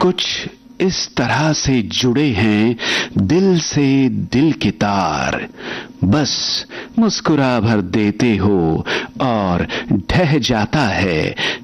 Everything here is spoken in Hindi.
कुछ इस तरह से जुड़े हैं दिल से दिल के तार, बस मुस्कुरा भर देते हो और ढह जाता है